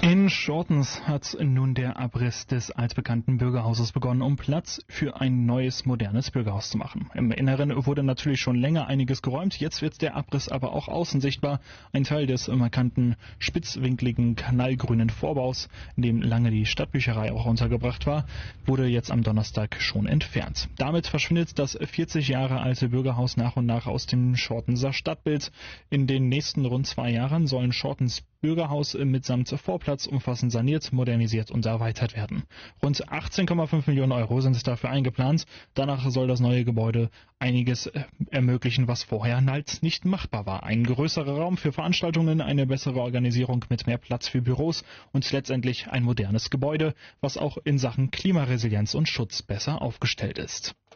In Schortens hat nun der Abriss des altbekannten Bürgerhauses begonnen, um Platz für ein neues, modernes Bürgerhaus zu machen. Im Inneren wurde natürlich schon länger einiges geräumt, jetzt wird der Abriss aber auch außen sichtbar. Ein Teil des markanten, spitzwinkligen, knallgrünen Vorbaus, in dem lange die Stadtbücherei auch untergebracht war, wurde jetzt am Donnerstag schon entfernt. Damit verschwindet das 40 Jahre alte Bürgerhaus nach und nach aus dem Schortenser Stadtbild. In den nächsten rund 2 Jahren sollen Schortens Bürgerhaus mitsamt Vorplatz umfassend saniert, modernisiert und erweitert werden. Rund 18,5 Millionen Euro sind dafür eingeplant. Danach soll das neue Gebäude einiges ermöglichen, was vorher halt nicht machbar war. Ein größerer Raum für Veranstaltungen, eine bessere Organisierung mit mehr Platz für Büros und letztendlich ein modernes Gebäude, was auch in Sachen Klimaresilienz und Schutz besser aufgestellt ist.